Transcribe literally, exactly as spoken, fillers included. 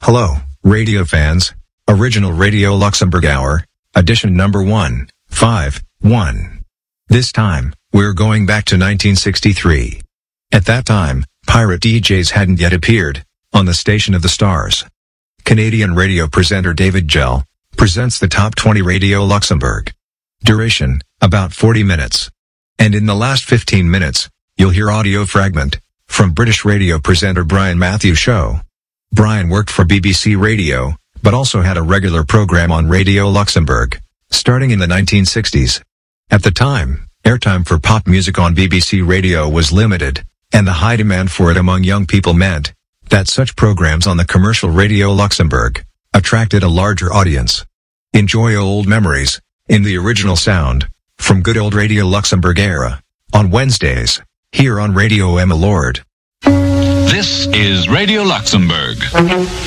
Hello, radio fans. Original Radio Luxembourg Hour, edition number one five one. This time, we're going back to nineteen sixty-three. At that time, pirate D Js hadn't yet appeared on the Station of the Stars. Canadian radio presenter David Gell presents the Top twenty Radio Luxembourg. Duration, about forty minutes. And in the last fifteen minutes, you'll hear audio fragment from British radio presenter Brian Matthews' show. Brian worked for B B C Radio, but also had a regular program on Radio Luxembourg, starting in the nineteen sixties. At the time, airtime for pop music on B B C Radio was limited, and the high demand for it among young people meant that such programs on the commercial Radio Luxembourg attracted a larger audience. Enjoy old memories, in the original sound, from good old Radio Luxembourg era, on Wednesdays, here on Radio Emma Lord. This is Radio Luxembourg.